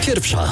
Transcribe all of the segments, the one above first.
Pierwsza.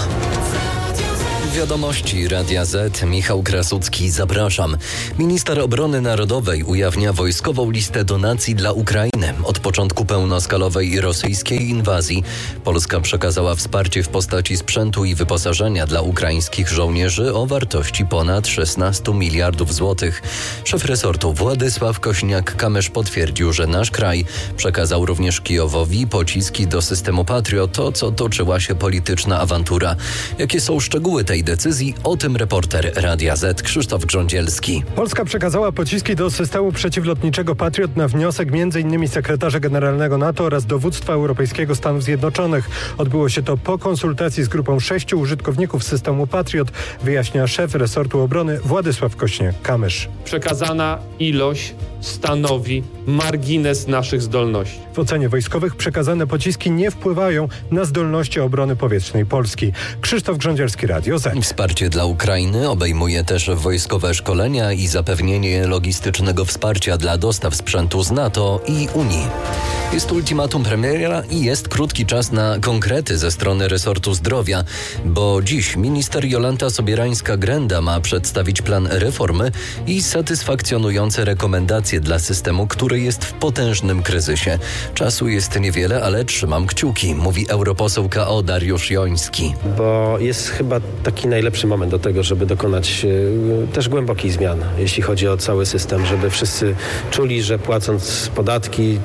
Wiadomości Radia Z. Michał Krasucki, zapraszam. Minister Obrony Narodowej ujawnia wojskową listę donacji dla Ukrainy. Od początku pełnoskalowej rosyjskiej inwazji Polska przekazała wsparcie w postaci sprzętu i wyposażenia dla ukraińskich żołnierzy o wartości ponad 16 miliardów złotych. Szef resortu Władysław Kośniak-Kamysz potwierdził, że nasz kraj przekazał również Kijowowi pociski do systemu Patriot, o co toczyła się polityczna awantura. Jakie są szczegóły tej decyzji? O tym reporter Radia Z Krzysztof Grządzielski. Polska przekazała pociski do systemu przeciwlotniczego Patriot na wniosek m.in. sekretarza generalnego NATO oraz dowództwa europejskiego Stanów Zjednoczonych. Odbyło się to po konsultacji z grupą 6 użytkowników systemu Patriot, wyjaśnia szef resortu obrony Władysław Kośniak-Kamysz. Przekazana ilość stanowi margines naszych zdolności. W ocenie wojskowych przekazane pociski nie wpływają na zdolności obrony powietrznej Polski. Krzysztof Grządzielski, Radio Z. Wsparcie dla Ukrainy obejmuje też wojskowe szkolenia i zapewnienie logistycznego wsparcia dla dostaw sprzętu z NATO i Unii. Jest ultimatum premiera i jest krótki czas na konkrety ze strony resortu zdrowia, bo dziś minister Jolanta Sobierańska-Grenda ma przedstawić plan reformy i satysfakcjonujące rekomendacje dla systemu, który jest w potężnym kryzysie. Czasu jest niewiele, ale trzymam kciuki, mówi europoseł KO Dariusz Joński. Bo jest chyba taki najlepszy moment do tego, żeby dokonać też głębokich zmian, jeśli chodzi o cały system, żeby wszyscy czuli, że płacąc podatki,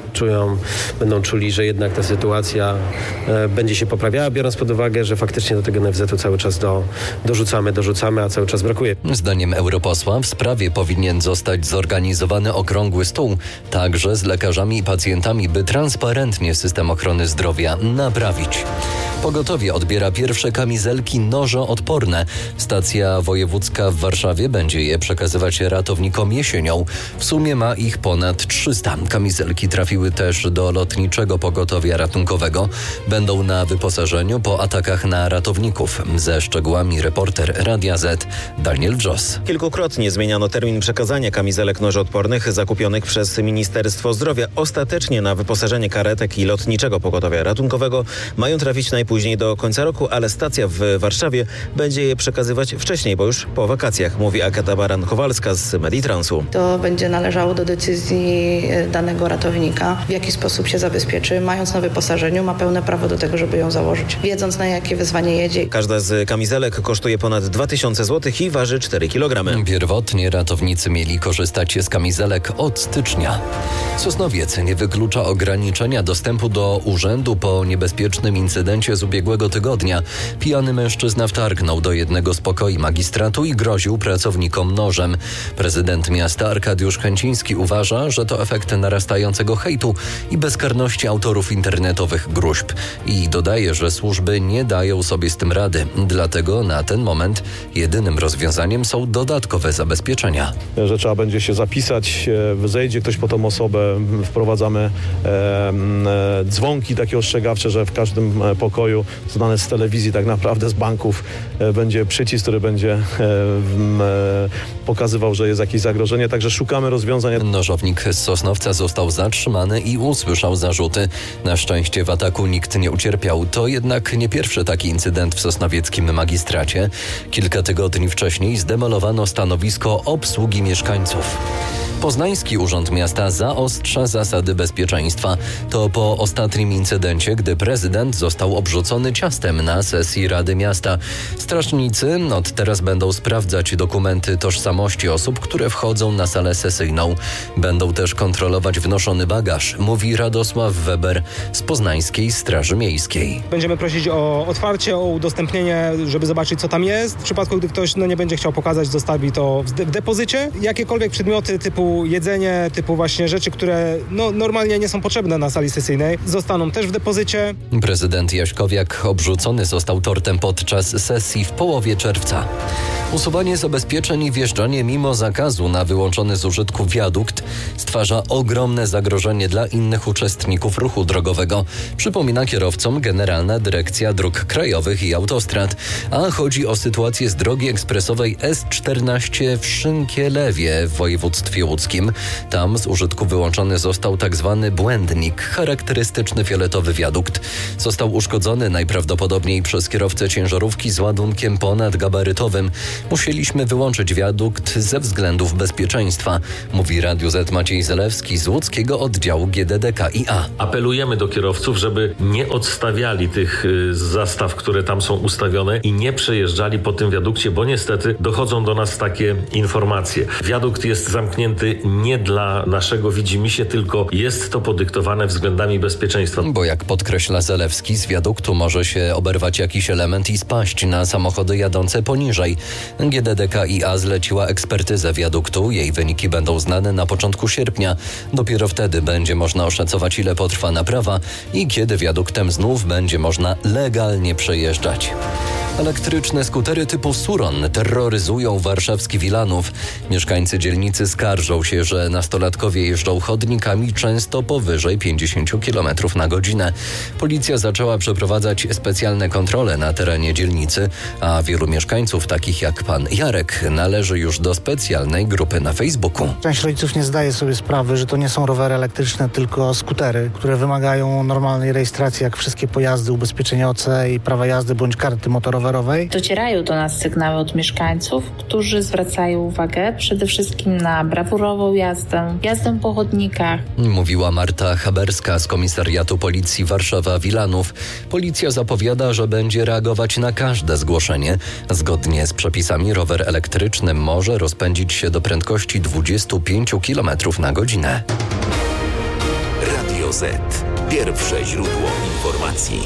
będą czuli, że jednak ta sytuacja będzie się poprawiała, biorąc pod uwagę, że faktycznie do tego NFZ-u cały czas dorzucamy, a cały czas brakuje. Zdaniem europosła w sprawie powinien zostać zorganizowany okrągły stół, także z lekarzami i pacjentami, by transparentnie system ochrony zdrowia naprawić. Pogotowie odbiera pierwsze kamizelki nożoodporne. Stacja wojewódzka w Warszawie będzie je przekazywać ratownikom jesienią. W sumie ma ich ponad 300. Kamizelki trafiły też do lotniczego pogotowia ratunkowego. Będą na wyposażeniu po atakach na ratowników. Ze szczegółami reporter Radia Z Daniel Wrzos. Kilkukrotnie zmieniano termin przekazania kamizelek nożoodpornych zakupionych przez Ministerstwo Zdrowia. Ostatecznie na wyposażenie karetek i lotniczego pogotowia ratunkowego mają trafić najpóźniej do końca roku, ale stacja w Warszawie będzie je przekazywać wcześniej, bo już po wakacjach, mówi Agata Baran-Kowalska z Meditransu. To będzie należało do decyzji danego ratownika, w jaki sposób się zabezpieczy. Mając na wyposażeniu, ma pełne prawo do tego, żeby ją założyć, wiedząc, na jakie wyzwanie jedzie. Każda z kamizelek kosztuje ponad 2000 zł i waży 4 kg. Pierwotnie ratownicy mieli korzystać z kamizelek od stycznia. Sosnowiec nie wyklucza ograniczenia dostępu do urzędu po niebezpiecznym incydencie z ubiegłego tygodnia. Pijany mężczyzna wtargnął do jednego z pokoi magistratu i groził pracownikom nożem. Prezydent miasta Arkadiusz Chęciński uważa, że to efekt narastającego hejtu i bezkarności autorów internetowych gróźb. I dodaje, że służby nie dają sobie z tym rady. Dlatego na ten moment jedynym rozwiązaniem są dodatkowe zabezpieczenia. Że trzeba będzie się zapisać, zejdzie ktoś po tą osobę, wprowadzamy dzwonki takie ostrzegawcze, że w każdym pokoju znane z telewizji, tak naprawdę z banków, będzie przycisk, który będzie pokazywał, że jest jakieś zagrożenie, także szukamy rozwiązań. Nożownik z Sosnowca został zatrzymany i usłyszał zarzuty. Na szczęście w ataku nikt nie ucierpiał. To jednak nie pierwszy taki incydent w sosnowieckim magistracie. Kilka tygodni wcześniej zdemolowano stanowisko obsługi mieszkańców. Poznański Urząd Miasta zaostrza zasady bezpieczeństwa. To po ostatnim incydencie, gdy prezydent został obrzucony ciastem na sesji Rady Miasta. Strażnicy od teraz będą sprawdzać dokumenty tożsamości osób, które wchodzą na salę sesyjną. Będą też kontrolować wnoszony bagaż, mówi Radosław Weber z Poznańskiej Straży Miejskiej. Będziemy prosić o otwarcie, o udostępnienie, żeby zobaczyć, co tam jest. W przypadku, gdy ktoś nie będzie chciał pokazać, zostawi to w depozycie. Jakiekolwiek przedmioty typu jedzenie, typu właśnie rzeczy, które normalnie nie są potrzebne na sali sesyjnej, zostaną też w depozycie. Prezydent Jaśkowiak obrzucony został tortem podczas sesji w połowie czerwca. Usuwanie zabezpieczeń i wjeżdżanie mimo zakazu na wyłączony z użytku wiadukt stwarza ogromne zagrożenie dla innych uczestników ruchu drogowego, przypomina kierowcom Generalna Dyrekcja Dróg Krajowych i Autostrad. A chodzi o sytuację z drogi ekspresowej S14 w Szynkielewie w województwie łódzkim. Tam z użytku wyłączony został tzw. błędnik, charakterystyczny fioletowy wiadukt. Został uszkodzony najprawdopodobniej przez kierowcę ciężarówki z ładunkiem ponadgabarytowym. Musieliśmy wyłączyć wiadukt ze względów bezpieczeństwa, mówi Radiu Z Maciej Zalewski z łódzkiego oddziału GDDKiA. Apelujemy do kierowców, żeby nie odstawiali tych zastaw, które tam są ustawione i nie przejeżdżali po tym wiadukcie, bo niestety dochodzą do nas takie informacje. Wiadukt jest zamknięty nie dla naszego widzimisię, tylko jest to podyktowane względami bezpieczeństwa. Bo jak podkreśla Zalewski, z wiaduktu może się oberwać jakiś element i spaść na samochody jadące poniżej. GDDKiA zleciła ekspertyzę wiaduktu. Jej wyniki będą znane na początku sierpnia. Dopiero wtedy będzie można oszacować, ile potrwa naprawa i kiedy wiaduktem znów będzie można legalnie przejeżdżać. Elektryczne skutery typu Suron terroryzują warszawski Wilanów. Mieszkańcy dzielnicy skarżą się, że nastolatkowie jeżdżą chodnikami często powyżej 50 km na godzinę. Policja zaczęła przeprowadzać specjalne kontrole na terenie dzielnicy, a wielu mieszkańców, takich jak pan Jarek, należy już do specjalnej grupy na Facebooku. Część rodziców nie zdaje sobie sprawy, że to nie są rowery elektryczne, tylko skutery, które wymagają normalnej rejestracji, jak wszystkie pojazdy, ubezpieczenia OC i prawa jazdy bądź karty motorowerowej. Docierają do nas sygnały od mieszkańców, którzy zwracają uwagę przede wszystkim na brawurową jazdę po chodnikach. Mówiła Marta Haberska z Komisariatu Policji Warszawa-Wilanów. Policja zapowiada, że będzie reagować na każde zgłoszenie. Zgodnie z przepisami rower elektryczny może rozpędzić się do prędkości 25 km na godzinę. Radio Z. Pierwsze źródło informacji.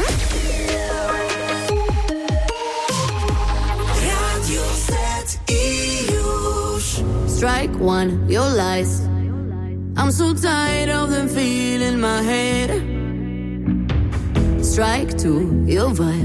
Strike one, your lies. I'm so tired of them feeling my head. Strike two, your vibe.